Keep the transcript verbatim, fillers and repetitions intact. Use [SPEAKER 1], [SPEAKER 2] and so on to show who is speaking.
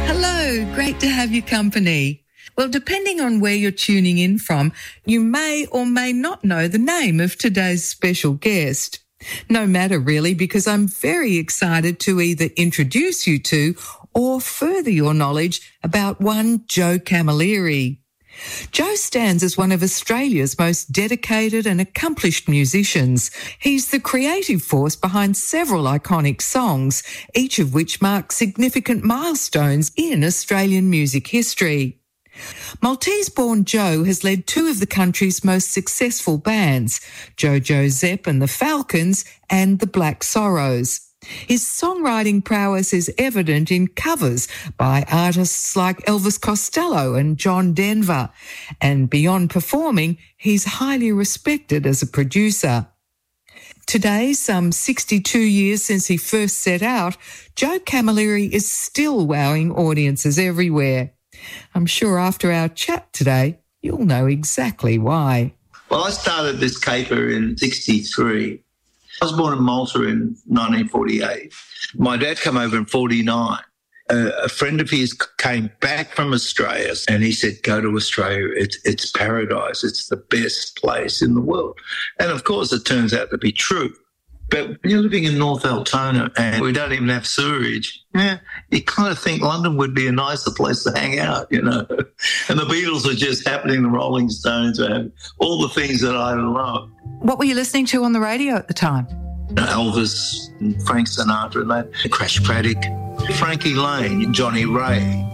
[SPEAKER 1] Hello, great to have your company. Well, depending on where you're tuning in from, you may or may not know the name of today's special guest. No matter really, because I'm very excited to either introduce you to or further your knowledge about one Joe Camilleri. Joe stands as one of Australia's most dedicated and accomplished musicians. He's the creative force behind several iconic songs, each of which marks significant milestones in Australian music history. Maltese-born Joe has led two of the country's most successful bands, Jojo Zep and the Falcons and the Black Sorrows. His songwriting prowess is evident in covers by artists like Elvis Costello and John Denver. And beyond performing, he's highly respected as a producer. Today, some sixty-two years since he first set out, Joe Camilleri is still wowing audiences everywhere. I'm sure after our chat today, you'll know exactly why.
[SPEAKER 2] Well, I started this caper in sixty-three. I was born in Malta in nineteen forty-eight. My dad came over in forty-nine. Uh, a friend of his came back from Australia and he said, go to Australia. It's, it's paradise. It's the best place in the world. And, of course, it turns out to be true. But when you're living in North Altona and we don't even have sewerage, yeah, you kind of think London would be a nicer place to hang out, you know. And the Beatles were just happening, the Rolling Stones were having all the things that I love.
[SPEAKER 1] What were you listening to on the radio at the time?
[SPEAKER 2] Elvis, and Frank Sinatra, and that, Crash Paddock, Frankie Lane, Johnny Ray.